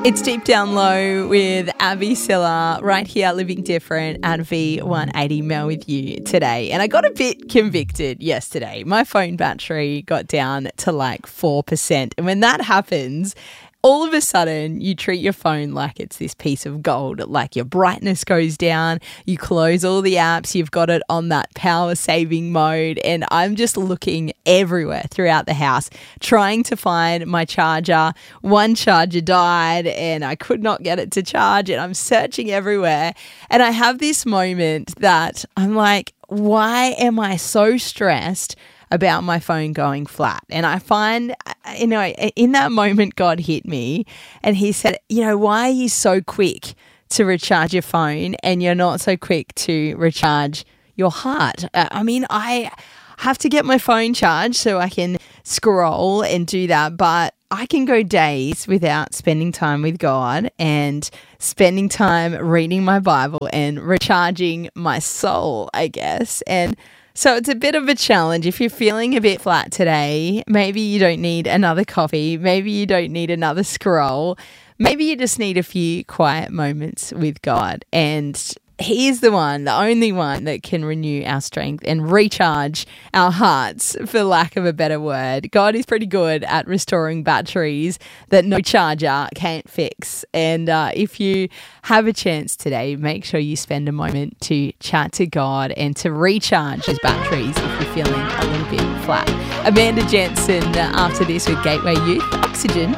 It's Deep Down Low with Abby Silla right here, Living Different at V180 Mel with you today. And I got a bit convicted yesterday. My phone battery got down to like 4%. And when that happens, all of a sudden, you treat your phone like it's this piece of gold. Like your brightness goes down, you close all the apps, you've got it on that power saving mode. And I'm just looking everywhere throughout the house, trying to find my charger. One charger died and I could not get it to charge, and I'm searching everywhere. And I have this moment that I'm like, why am I so stressed about my phone going flat? And I find, in that moment, God hit me and he said, why are you so quick to recharge your phone and you're not so quick to recharge your heart? I have to get my phone charged so I can scroll and do that, but I can go days without spending time with God and spending time reading my Bible and recharging my soul, I guess. And so it's a bit of a challenge. If you're feeling a bit flat today, maybe you don't need another coffee, maybe you don't need another scroll, maybe you just need a few quiet moments with God. And he is the only one that can renew our strength and recharge our hearts, for lack of a better word. God is pretty good at restoring batteries that no charger can't fix. And if you have a chance today, make sure you spend a moment to chat to God and to recharge those batteries if you're feeling a little bit flat. Amanda Jensen after this with Gateway Youth. Oxygen.